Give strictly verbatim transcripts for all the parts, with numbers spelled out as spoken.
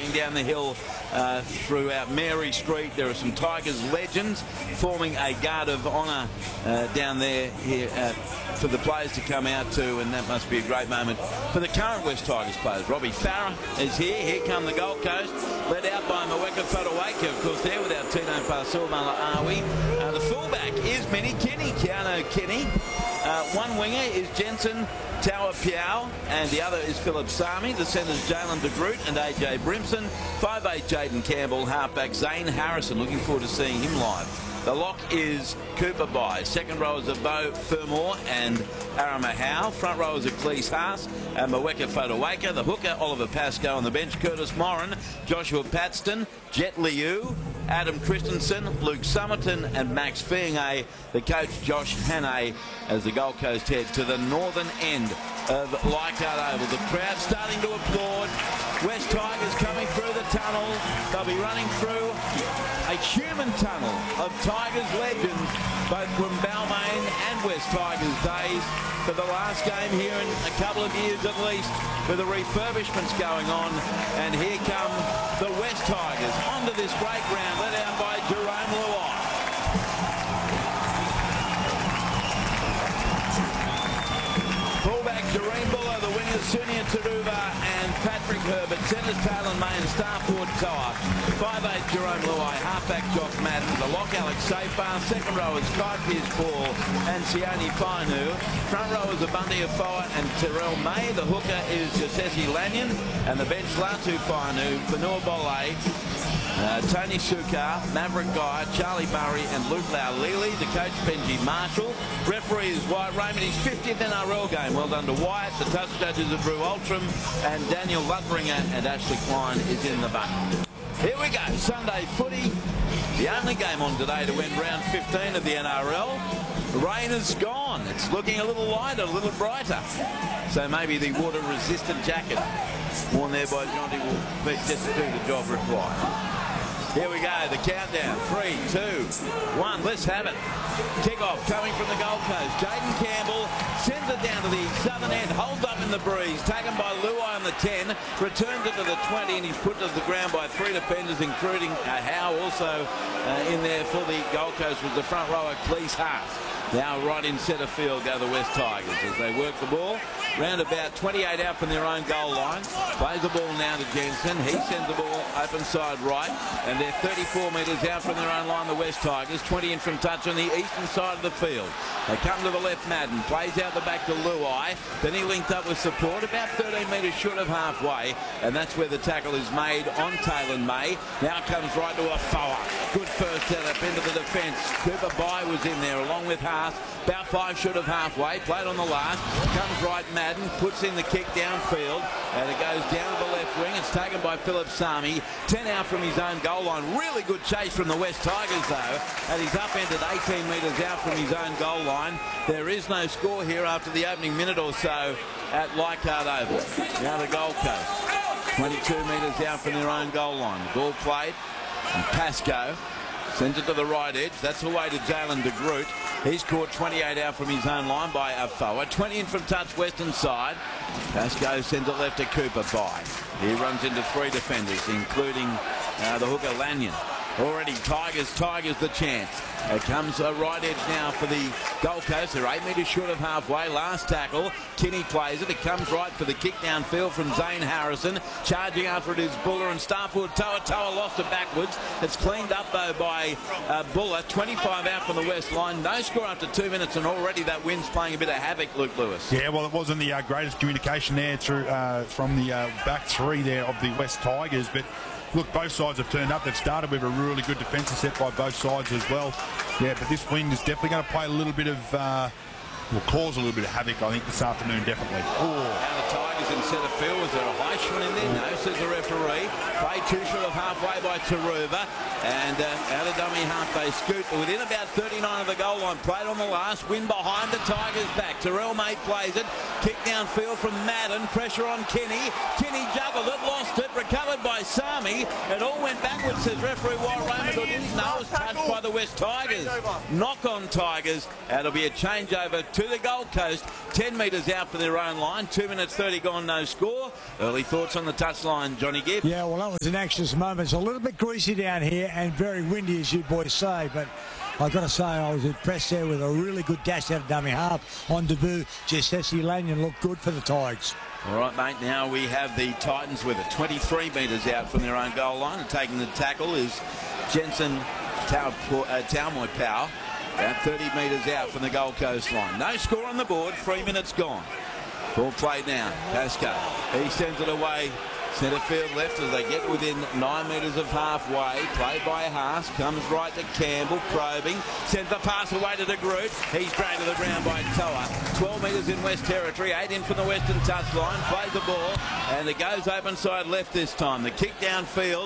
walking down the hill uh, throughout Mary Street. There are some Tigers legends forming a guard of honour uh, down there here uh, for the players to come out to, and that must be a great moment for the current West Tigers players. Robbie Farah is here. Here come the Gold Coast, led out by Mweka Fotuaika, of course, there without Tino Pasul-Malaawi. Uh, the fullback is Mini Kenny, Keano Kenny. Uh, one winger is Jensen Tower Piao, and the other is Philip Sami. The centres Jalen de Groot and A J Brimson. five eight Jaden Campbell, halfback Zane Harrison. Looking forward to seeing him live. The lock is Cooper Bai. Second rowers are Bo Fermor and Arama Howe. Front rowers are Cleese Haas and Mweka Fotuaika. The hooker, Oliver Pascoe. On the bench, Curtis Moran, Joshua Patston, Jet Liu, Adam Christensen, Luke Summerton and Max Fienge. The coach, Josh Hannay, as the Gold Coast head to the northern end of Leichhardt Oval. The crowd starting to applaud. West Tigers coming through the tunnel. They'll be running through a human tunnel of Tigers legends, both from Balmain and West Tigers days, for the last game here in a couple of years at least, with the refurbishments going on. And here come the West Tigers onto this great ground, led out by Jerome Luai. Fullback Jareen Buller, the wingers Sunia Taruva and Patrick Herbert, centres Talon May and star forward Toa. five eight Jerome Luai, halfback Jock Madden, the lock Alex Safar, second rowers Kai Pierce Paul and Sione Fainu. Front rowers are Bundy Afoa and Terrell May. The hooker is Josesi Lanyon, and the bench Latu Fainu, Fanua Bolle, Uh, Tony Sukar, Maverick Guy, Charlie Murray and Luke Laulili. The coach, Benji Marshall. Referee is Wyatt Raymond, his fiftieth N R L game. Well done to Wyatt. The touch judges are Drew Altram and Daniel Ludbringer, and Ashley Klein is in the bucket. Here we go, Sunday footy. The only game on today to win round fifteen of the N R L. The rain is gone. It's looking a little lighter, a little brighter. So maybe the water-resistant jacket worn there by Jonty will just do the job required. Here we go, the countdown. Three, two, one. Let's have it. Kick-off coming from the Gold Coast. Jaden Campbell sends it down to the southern end. Holds up in the breeze. Taken by Luai on the ten. Returns it to the twenty, and he's put to the ground by three defenders, including uh, Howe. Also uh, in there for the Gold Coast was the front rower, Cleese Haas. Now right in centre field go the West Tigers as they work the ball. Round about twenty-eight out from their own goal line. Plays the ball now to Jensen. He sends the ball open side right. And they're thirty-four metres out from their own line, the West Tigers. twenty in from touch on the eastern side of the field. They come to the left, Madden. Plays out the back to Luai. Then he linked up with support about thirteen metres short of halfway. And that's where the tackle is made on Taylor May. Now comes right to Afoa. Good first setup into the defence. Cooper Bai was in there along with Haas. About five short of halfway. Played on the last. Comes right, Madden. Puts in the kick downfield. And it goes down to the left wing. It's taken by Philip Sami. ten out from his own goal line. Really good chase from the West Tigers though. And he's upended eighteen metres out from his own goal line. There is no score here after the opening minute or so at Leichhardt Oval. Now the Gold Coast. twenty-two metres out from their own goal line. The ball played. And Pascoe sends it to the right edge. That's away to Jalen de Groot. He's caught twenty-eight out from his own line by Afoa. twenty in from touch western side. Pascoe sends it left to Cooper Bai. He runs into three defenders, including uh, the hooker Lanyon. Already Tigers, Tigers the chance. It comes a right edge now for the Gold Coast. They're eight metres short of halfway. Last tackle. Kinney plays it. It comes right for the kick downfield from Zane Harrison. Charging after it is Buller and Starford. Toa Toa lost it backwards. It's cleaned up though by uh, Buller. twenty-five out from the west line. No score after two minutes, and already that wind's playing a bit of havoc, Luke Lewis. Yeah, well, it wasn't the uh, greatest communication there through uh, from the uh, back three there of the West Tigers, but look, both sides have turned up. They've started with a really good defensive set by both sides as well. Yeah, but this wind is definitely going to play a little bit of, uh, will cause a little bit of havoc, I think, this afternoon, definitely. Oh. Now the Tigers in centre field. Was there a high shot in there? No, says the referee. Play too short of halfway by Taruva. And uh, out of dummy half they scoot within about thirty-nine of the goal line. Played on the last. Win behind the Tigers back. Terrell May plays it. Kick downfield from Madden. Pressure on Kenny. Kenny juggled it. Lost it. Recovered by Sami. It all went backwards, says referee Wyatt Raymond, who didn't know it was touched by the West Tigers. Knock on Tigers. It'll be a changeover to to the Gold Coast. ten metres out for their own line. two minutes thirty gone, no score. Early thoughts on the touchline, Johnny Gibb? Yeah, well, that was an anxious moment. It's a little bit greasy down here and very windy, as you boys say, but I've got to say I was impressed there with a really good dash out of dummy half on debut. Jesse Lanyon looked good for the Tigers. All right, mate, now we have the Titans with it. twenty-three metres out from their own goal line. And taking the tackle is Jensen Taumoepeau, about thirty metres out from the Gold Coast line. No score on the board, three minutes gone. Ball played now, Pascoe. He sends it away. Centre field left as they get within nine metres of halfway. Played by Haas. Comes right to Campbell. Probing. Sends the pass away to De Groot. He's dragged to the ground by Toa. twelve metres in West Territory. eight in from the western touchline. Plays the ball. And it goes open side left this time. The kick downfield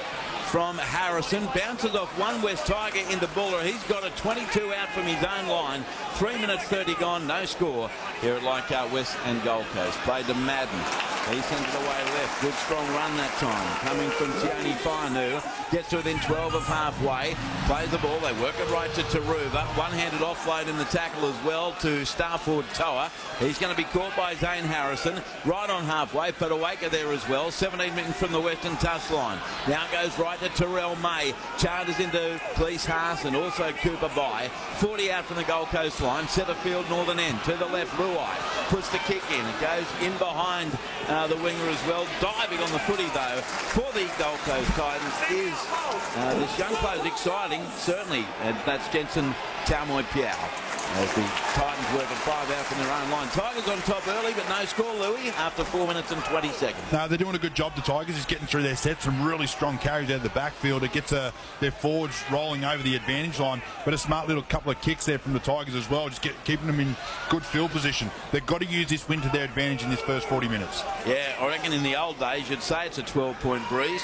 from Harrison. Bounces off one West Tiger into Buller. He's got a twenty-two out from his own line. three minutes thirty gone. No score here at Leichhardt West and Gold Coast. Played to Madden. He sends it away left. Good strong run that time. Coming from Tioni Fainu. Gets to within twelve of halfway. Plays the ball. They work it right to Taruva. One-handed offload in the tackle as well to Starford Toa. He's going to be caught by Zane Harrison. Right on halfway. Petawaka there as well. seventeen metres from the western touchline. Now goes right to Terrell May. Charters into Cleese Haas and also Cooper By. forty out from the Gold Coast line. Centre field northern end. To the left, Luai puts the kick in. It goes in behind uh, the winger as well. Diving on the footy though for the Gold Coast Titans is uh, this young player's exciting, certainly. And that's Jensen Taumoepeau. As the Titans work at five out from their own line. Tigers on top early, but no score, Louis, after four minutes and twenty seconds. No, they're doing a good job, the Tigers, just getting through their sets. Some really strong carries out of the backfield. It gets uh, their forwards rolling over the advantage line. But a smart little couple of kicks there from the Tigers as well, just get, keeping them in good field position. They've got to use this win to their advantage in this first forty minutes. Yeah, I reckon in the old days you'd say it's a twelve-point breeze.